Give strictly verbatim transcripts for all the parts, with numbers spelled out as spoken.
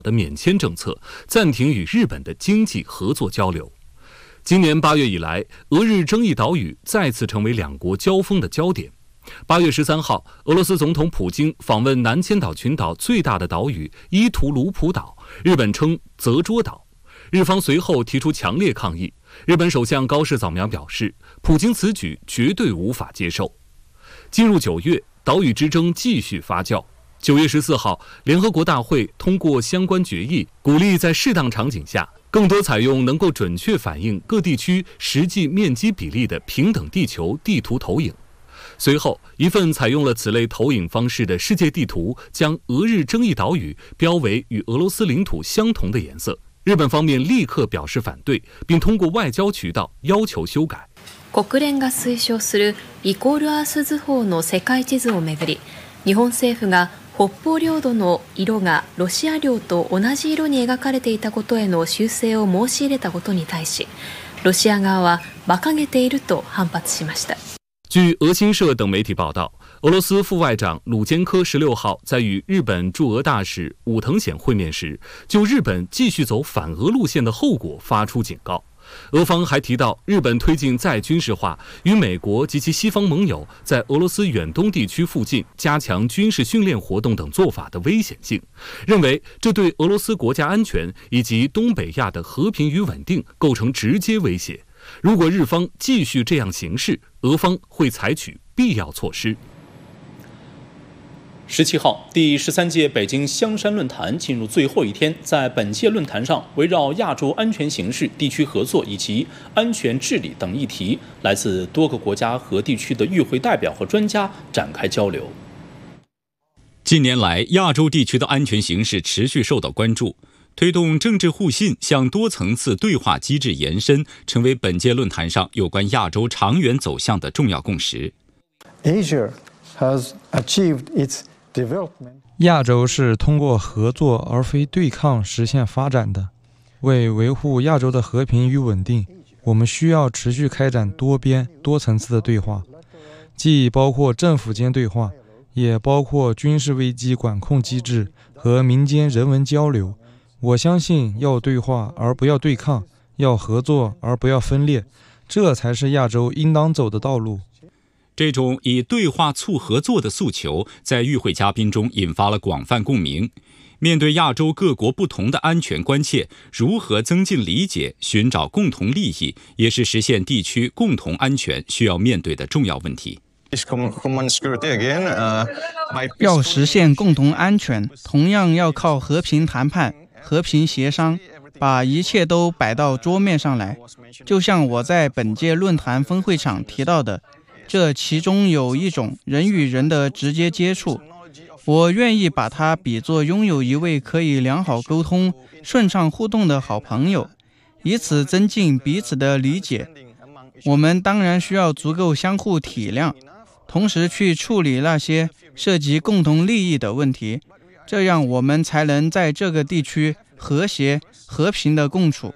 的免签政策，暂停与日本的经济合作交流。今年八月以来，俄日争议岛屿再次成为两国交锋的焦点。八月十三号，俄罗斯总统普京访问南千岛群岛最大的岛屿伊图鲁普岛，日本称泽捉岛。日方随后提出强烈抗议。日本首相高市早苗表示，普京此举绝对无法接受。进入九月，岛屿之争继续发酵。九月十四号，联合国大会通过相关决议，鼓励在适当场景下，更多采用能够准确反映各地区实际面积比例的平等地球地图投影。随后，一份采用了此类投影方式的世界地图将俄日争议岛屿标为与俄罗斯领土相同的颜色。日本方面立刻表示反对，并通过外交渠道要求修改。 国連が推奨するイコールアース図法の世界地図をめぐり、日本政府が北方領土の色がロシア領と同じ色に描かれていたことへの修正を申し入れたことに対し、ロシア側は馬鹿げていると反発しました。 据俄新社等媒体报道，俄罗斯副外长鲁坚科十六号在与日本驻俄大使武藤显会面时，就日本继续走反俄路线的后果发出警告。俄方还提到，日本推进再军事化与美国及其西方盟友在俄罗斯远东地区附近加强军事训练活动等做法的危险性，认为这对俄罗斯国家安全以及东北亚的和平与稳定构成直接威胁。如果日方继续这样行事，俄方会采取必要措施。 十七号，第十三届北京香山论坛进入最后一天，在本届论坛上，围绕亚洲安全形势、地区合作以及安全治理等议题，来自多个国家和地区的与会代表和专家展开交流。 近年来，亚洲地区的安全形势持续受到关注。推动政治互信向多层次对话机制延伸，成为本届论坛上有关亚洲长远走向的重要共识。 亚洲是通过合作而非对抗实现发展的。为维护亚洲的和平与稳定，我们需要持续开展多边、多层次的对话，既包括政府间对话，也包括军事危机管控机制和民间人文交流。我相信要对话而不要对抗，要合作而不要分裂，这才是亚洲应当走的道路。 这种以对话促合作的诉求在与会嘉宾中引发了广泛共鸣。面对亚洲各国不同的安全关切，如何增进理解、寻找共同利益，也是实现地区共同安全需要面对的重要问题。 要实现共同安全，同样要靠和平谈判、和平协商，把一切都摆到桌面上来。就像我在本届论坛分会场提到的，这其中有一种人与人的直接接触，我愿意把它比作拥有一位可以良好沟通、顺畅互动的好朋友，以此增进彼此的理解。我们当然需要足够相互体谅，同时去处理那些涉及共同利益的问题，这样我们才能在这个地区和谐、和平的共处。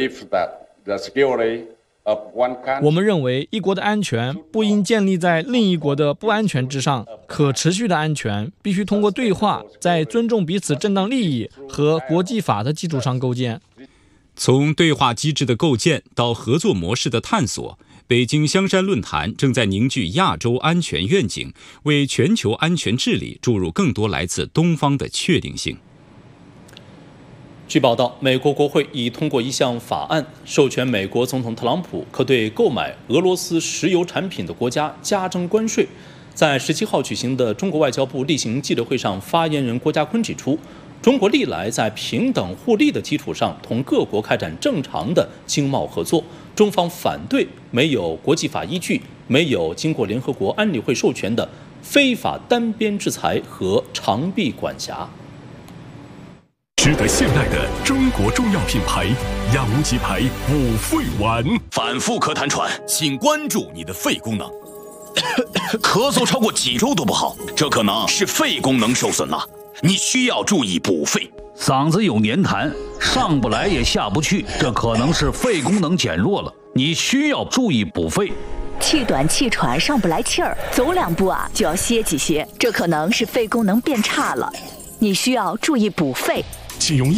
我们认为，一国的安全不应建立在另一国的不安全之上。可持续的安全必须通过对话，在尊重彼此正当利益和国际法的基础上构建。 从对话机制的构建到合作模式的探索，北京香山论坛正在凝聚亚洲安全愿景，为全球安全治理注入更多来自东方的确定性。 据报道，美国国会已通过一项法案，授权美国总统特朗普可对购买俄罗斯石油产品的国家加征关税。在十七号举行的中国外交部例行记者会上，发言人郭家坤指出，中国历来在平等互利的基础上同各国开展正常的经贸合作，中方反对没有国际法依据、没有经过联合国安理会授权的非法单边制裁和长臂管辖。 值得信赖的中国中药品牌雅无极牌五肺丸， 反复咳痰喘，请关注你的肺功能。咳嗽超过几周都不好，这可能是肺功能受损了，你需要注意补肺。 嗓子有黏痰，上不来也下不去，这可能是肺功能减弱了，你需要注意补肺。 气短气喘，上不来气儿，走两步啊就要歇几歇，这可能是肺功能变差了，你需要注意补肺。 请用